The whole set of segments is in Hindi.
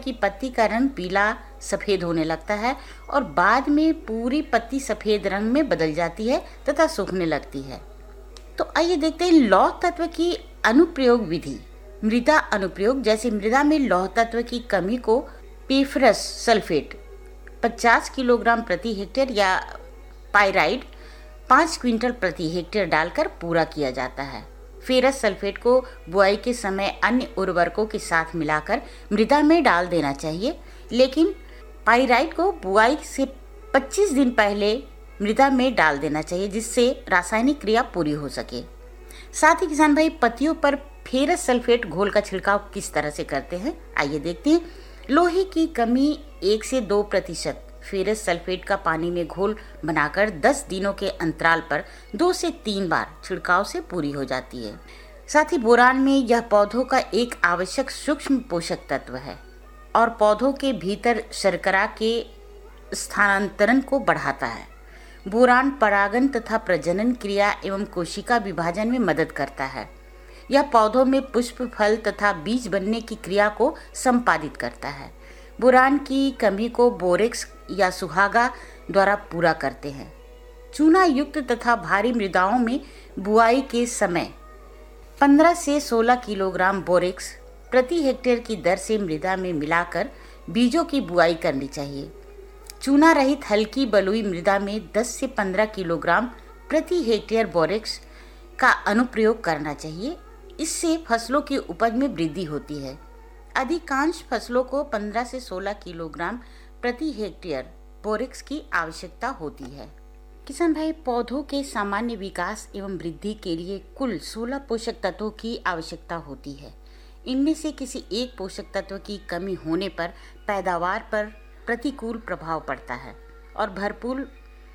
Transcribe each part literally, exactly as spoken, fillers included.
कि पत्ती का रंग पीला सफ़ेद होने लगता है और बाद में पूरी पत्ती सफ़ेद रंग में बदल जाती है तथा सूखने लगती है। तो आइए देखते हैं लौह तत्व की अनुप्रयोग विधि। मृदा अनुप्रयोग, जैसे मृदा में लौह तत्व की कमी को पेफरस सल्फेट पचास किलोग्राम प्रति हेक्टेयर या पाइराइड पाँच क्विंटल प्रति हेक्टेयर डालकर पूरा किया जाता है। फेरस सल्फेट को बुआई के समय अन्य उर्वरकों के साथ मिलाकर मृदा में डाल देना चाहिए, लेकिन पाइराइड को बुआई से पच्चीस दिन पहले मृदा में डाल देना चाहिए, जिससे रासायनिक क्रिया पूरी हो सके। साथ ही किसान भाई पत्तियों पर फेरस सल्फेट घोल का छिड़काव किस तरह से करते हैं, आइए देखते हैं। लोहे की कमी एक से दो प्रतिशत फेरस सल्फेट का पानी में घोल बनाकर दस दिनों के अंतराल पर दो से तीन बार छिड़काव से पूरी हो जाती है। साथ ही बोरान में यह पौधों का एक आवश्यक सूक्ष्म पोषक तत्व है और पौधों के भीतर शर्करा के स्थानांतरण को बढ़ाता है। बोरान परागण तथा प्रजनन क्रिया एवं कोशिका विभाजन में मदद करता है। यह पौधों में पुष्प, फल तथा बीज बनने की क्रिया को संपादित करता है। बोरान की कमी को बोरेक्स या सुहागा द्वारा पूरा करते हैं। चूना युक्त तथा भारी मृदाओं में बुआई के समय पंद्रह से सोलह किलोग्राम बोरेक्स प्रति हेक्टेयर की दर से मृदा में मिलाकर बीजों की बुआई करनी चाहिए। चूना रहित हल्की बलुई मृदा में दस से पंद्रह किलोग्राम प्रति हेक्टेयर बोरेक्स का अनुप्रयोग करना चाहिए। इससे फसलों की उपज में वृद्धि होती है। अधिकांश फसलों को पंद्रह से सोलह किलोग्राम प्रति हेक्टेयर बोरेक्स की आवश्यकता होती है। किसान भाई पौधों के सामान्य विकास एवं वृद्धि के लिए कुल सोलह पोषक तत्वों की आवश्यकता होती है। इनमें से किसी एक पोषक तत्व की कमी होने पर पैदावार पर प्रतिकूल प्रभाव पड़ता है और भरपूर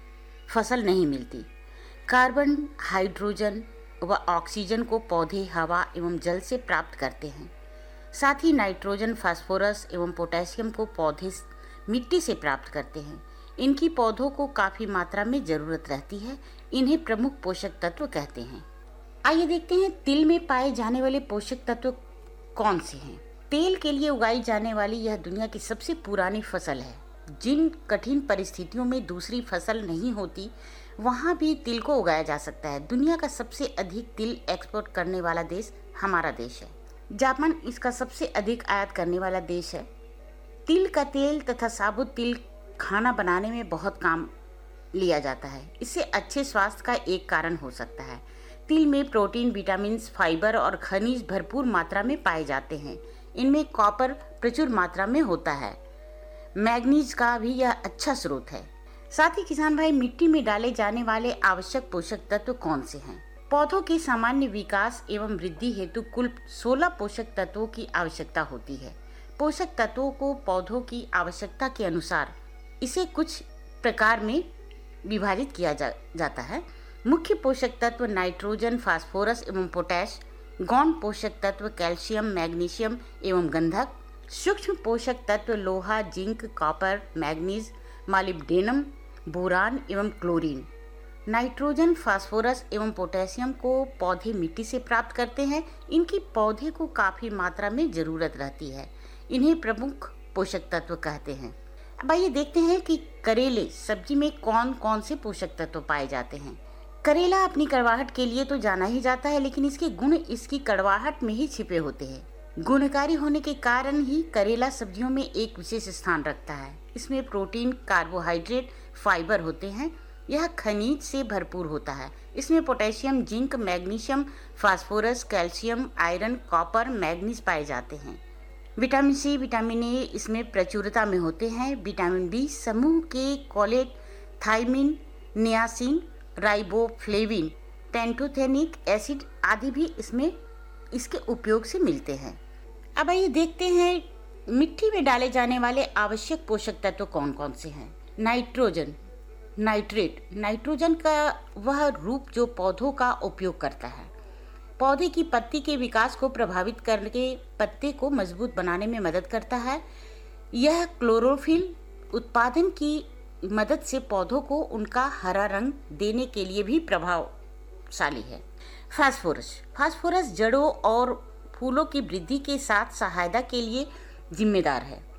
फसल नहीं मिलती। कार्बन, हाइड्रोजन व ऑक्सीजन को पौधे हवा एवं जल से प्राप्त करते हैं। साथ ही नाइट्रोजन, फास्फोरस एवं पोटेशियम को पौधे मिट्टी से प्राप्त करते हैं। इनकी पौधों को काफ़ी मात्रा में ज़रूरत रहती है। इन्हें प्रमुख पोषक तत्व कहते हैं। आइए देखते हैं तिल में पाए जाने वाले पोषक तत्व कौन से हैं। तेल के लिए उगाई जाने वाली यह दुनिया की सबसे पुरानी फसल है। जिन कठिन परिस्थितियों में दूसरी फसल नहीं होती, वहाँ भी तिल को उगाया जा सकता है। दुनिया का सबसे अधिक तिल एक्सपोर्ट करने वाला देश हमारा देश है। जापान इसका सबसे अधिक आयात करने वाला देश है। तिल का तेल तथा साबुत तिल खाना बनाने में बहुत काम लिया जाता है। इससे अच्छे स्वास्थ्य का एक कारण हो सकता है। तिल में प्रोटीन, विटामिन, फाइबर और खनिज भरपूर मात्रा में पाए जाते हैं। इनमें कॉपर प्रचुर मात्रा में होता है। मैग्नीज का भी यह अच्छा स्रोत है। साथ ही किसान भाई मिट्टी में डाले जाने वाले आवश्यक पोषक तत्व कौन से हैं। पौधों के सामान्य विकास एवं वृद्धि हेतु कुल सोलह पोषक तत्वों की आवश्यकता होती है। पोषक तत्वों को पौधों की आवश्यकता के अनुसार इसे कुछ प्रकार में विभाजित किया जा, जाता है। मुख्य पोषक तत्व नाइट्रोजन, फास्फोरस एवं पोटैश। गौण पोषक तत्व कैल्शियम, मैग्नीशियम एवं गंधक। सूक्ष्म पोषक तत्व लोहा, zinc, copper, manganese, molybdenum, boron एवं क्लोरीन। नाइट्रोजन, फास्फोरस एवं पोटेशियम को पौधे मिट्टी से प्राप्त करते हैं। इनकी पौधे को काफ़ी मात्रा में ज़रूरत रहती है। इन्हें प्रमुख पोषक तत्व कहते हैं। अब आइए देखते हैं कि करेले सब्जी में कौन कौन से पोषक तत्व पाए जाते हैं। करेला अपनी कड़वाहट के लिए तो जाना ही जाता है, लेकिन इसके गुण इसकी कड़वाहट में ही छिपे होते हैं। गुणकारी होने के कारण ही करेला सब्जियों में एक विशेष स्थान रखता है। इसमें प्रोटीन, कार्बोहाइड्रेट, फाइबर होते हैं। यह खनिज से भरपूर होता है। इसमें potassium, zinc, magnesium, phosphorus, calcium, iron, copper, manganese पाए जाते हैं। विटामिन सी, विटामिन ए इसमें प्रचुरता में होते हैं। विटामिन बी समूह के collate, thiamine, niacin, riboflavin, pantothenic acid आदि भी इसमें इसके उपयोग से मिलते हैं। अब आइए देखते हैं मिट्टी में डाले जाने वाले आवश्यक पोषक तत्व कौन कौन से हैं। नाइट्रोजन, नाइट्रेट नाइट्रोजन का वह रूप जो पौधों का उपयोग करता है। पौधे की पत्ती के विकास को प्रभावित करके पत्ते को मजबूत बनाने में मदद करता है। यह क्लोरोफिल उत्पादन की मदद से पौधों को उनका हरा रंग देने के लिए भी प्रभावशाली है। फास्फोरस फास्फोरस जड़ों और फूलों की वृद्धि के साथ सहायता के लिए जिम्मेदार है।